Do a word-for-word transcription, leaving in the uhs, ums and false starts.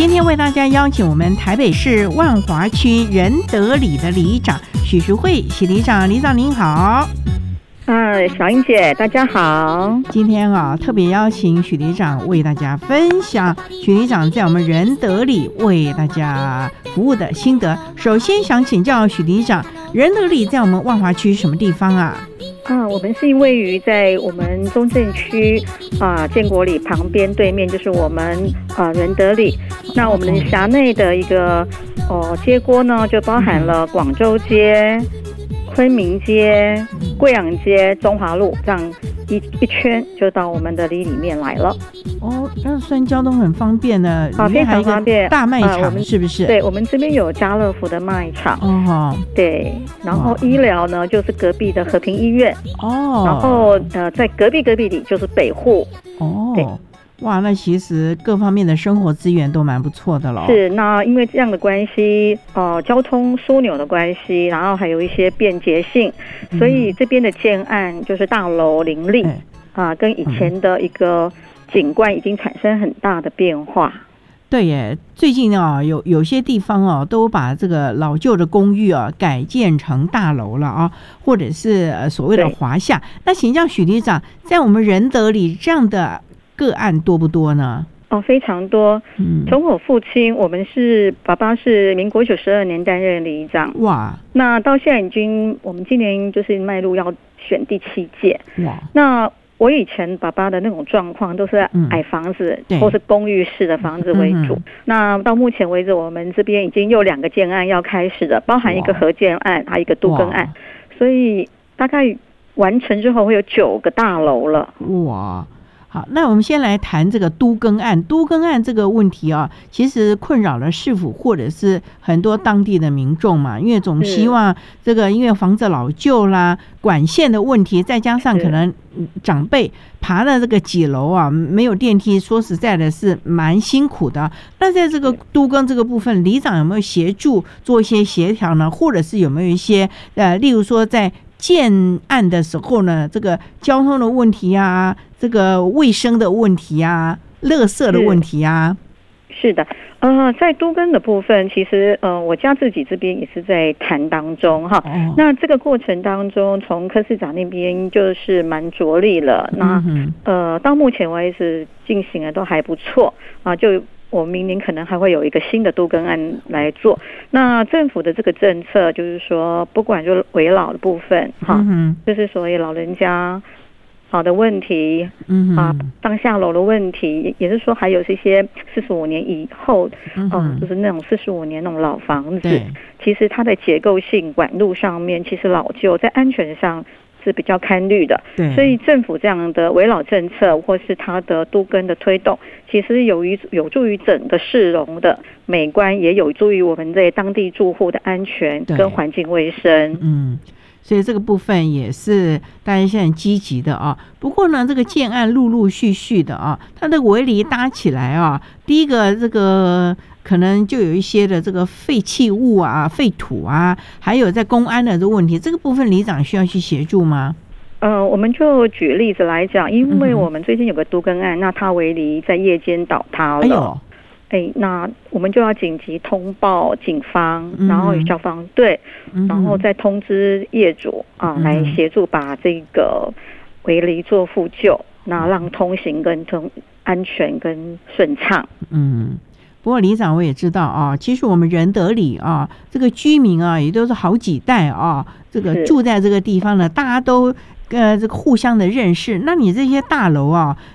今天为大家邀请我们台北市万华区仁德里的里长许淑慧许里长，里长您好。 呃，小英姐，大家好。 今天啊，特别邀请许里长为大家分享许里长在我们仁德里为大家服务的心得。首先想请教许里长，仁德里在我们万华区什么地方啊？ 啊，我们是位于在我们中正区啊建国里旁边对面，就是我们啊仁德里。那我们的辖内的一个哦街郭呢，就包含了广州街、昆明街、贵阳街、中华路这样一一圈就到我们的里里面来了。 哦，那算交通很方便呢， 啊，非常方便。 大卖场、 啊、 是不是？ 对，我们这边有家乐福的卖场。 哦， 对，然后医疗呢就是隔壁的和平医院。 哦， 然后呃，在隔壁隔壁里就是北户。 哦，对。哇，那其实各方面的生活资源都蛮不错的了。 是，那因为这样的关系，呃，交通枢纽的关系，然后还有一些便捷性，所以这边的建案就是大楼林立啊、呃，跟以前的一个景观已经产生很大的变化。 对耶，最近啊，有有些地方啊，都把这个老旧的公寓啊改建成大楼了啊，或者是呃所谓的华夏。那请教许里长，在我们仁德里这样的个案多不多呢？ 哦，非常多。嗯，从我父亲，我们是爸爸是民国九十二年担任里长，哇，那到现在已经，我们今年就是迈入要选第七届。哇，那我以前爸爸的那种状况都是矮房子、嗯、或是公寓式的房子为主、嗯、那到目前为止我们这边已经有两个建案要开始了，包含一个合建案还有一个都更案，所以大概完成之后会有九个大楼了。哇， 好，那我们先来谈这个都更案。都更案这个问题啊，其实困扰了市府或者是很多当地的民众嘛，因为总希望这个，因为房子老旧啦、管线的问题，再加上可能长辈爬了这个几楼啊，没有电梯，说实在的是蛮辛苦的。那在这个都更这个部分，里长有没有协助做一些协调呢？或者是有没有一些呃，例如说在建案的时候呢，这个交通的问题啊，这个卫生的问题啊，垃圾的问题啊？ 是, 是的，呃，在都更的部分，其实呃，我家自己这边也是在谈当中哈。哦、那这个过程当中，从柯市长那边就是蛮着力了。那、嗯、呃，到目前为止进行的都还不错啊，就。我明年可能还会有一个新的都更案来做。那政府的这个政策就是说，不管就围老的部分哈、嗯，就是所谓老人家好的问题，嗯啊，上下楼的问题，也就是说还有这些四十五年以后，嗯、呃，就是那种四十五年那种老房子，其实它的结构性管路上面其实老旧，在安全上是比较堪虑的，所以政府这样的围老政策或是它的都更的推动，其实有于有助于整个市容的美观，也有助于我们在当地住户的安全跟环境卫生。 嗯，所以这个部分也是大家现在积极的啊。不过呢，这个建案陆陆续续的啊，它的围篱搭起来啊，第一个这个可能就有一些的这个废弃物啊、废土啊，还有在公安的这个问题，这个部分里长需要去协助吗？ 呃，我们就举例子来讲，因为我们最近有个都更案，那它围篱在夜间倒塌了。哎呦，哎，那我们就要紧急通报警方，然后有消防队，嗯、然后再通知业主啊，嗯、来协助把这个围篱做复旧，那让通行跟通安全跟顺畅。嗯。 不过里长我也知道啊，其实我们仁德里啊，这个居民啊也都是好几代啊，这个住在这个地方呢，大家都呃这个互相的认识。那你这些大楼啊，